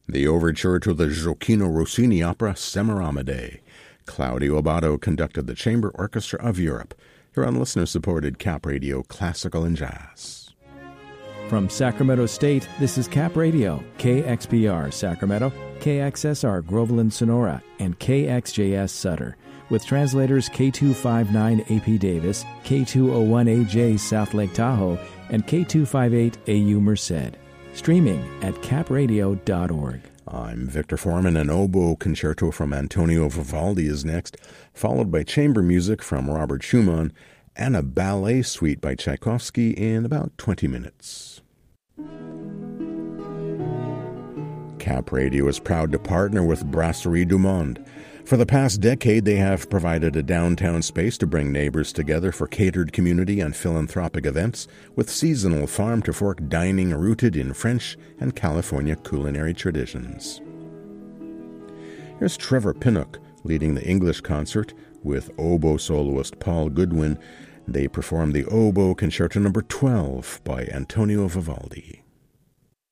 The overture to the Gioacchino Rossini opera Semiramide. Claudio Abbado conducted the Chamber Orchestra of Europe. Here on listener-supported Cap Radio Classical and Jazz. From Sacramento State, this is Cap Radio, KXPR Sacramento, KXSR Groveland Sonora, and KXJS Sutter, with translators K259 AP Davis, K201AJ South Lake Tahoe, and K258 AU Merced. Streaming at capradio.org. I'm Victor Foreman. An oboe concerto from Antonio Vivaldi is next, followed by chamber music from Robert Schumann and a ballet suite by Tchaikovsky in about 20 minutes. Cap Radio is proud to partner with Brasserie du Monde. For the past decade, they have provided a downtown space to bring neighbors together for catered community and philanthropic events with seasonal farm-to-fork dining rooted in French and California culinary traditions. Here's Trevor Pinnock leading the English concert with oboe soloist Paul Goodwin. They perform the Oboe Concerto No. 12 by Antonio Vivaldi.